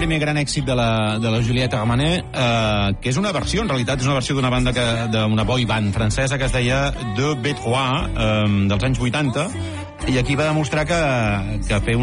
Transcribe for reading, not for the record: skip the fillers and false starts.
primer gran èxit de la Juliette Armanet, que és una versió, en realitat és una versió d'una banda d'una boy band francesa que es deia De B3, dels anys 80, i aquí va demostrar que fer